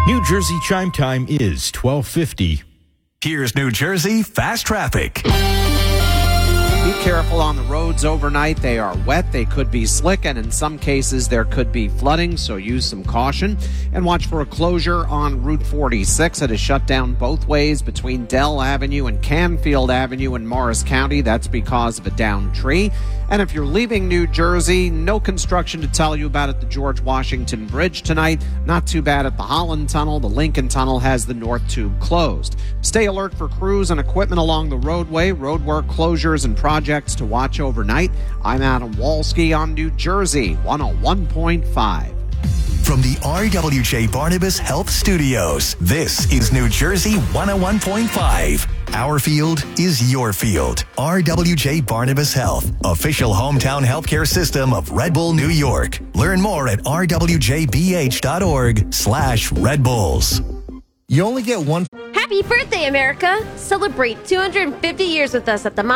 New Jersey chime time is 12:50. Here's New Jersey Fast Traffic. Be careful on the roads overnight. They are wet, they could be slick, and in some cases there could be flooding, so use some caution. And watch for a closure on Route 46. It is shut down both ways between Dell Avenue and Canfield Avenue in Morris County. That's because of a downed tree. And if you're leaving New Jersey, no construction to tell you about at the George Washington Bridge tonight. Not too bad at the Holland Tunnel. The Lincoln Tunnel has the North Tube closed. Stay alert for crews and equipment along the roadway, roadwork closures and projects to watch overnight. I'm Adam Walski on New Jersey 101.5. From the RWJ Barnabas Health Studios, this is New Jersey 101.5. Our field is your field. RWJ Barnabas Health, official hometown healthcare system of Red Bull, New York. Learn more at rwjbh.org/Red Bulls. You only get one. Happy birthday, America! Celebrate 250 years with us at the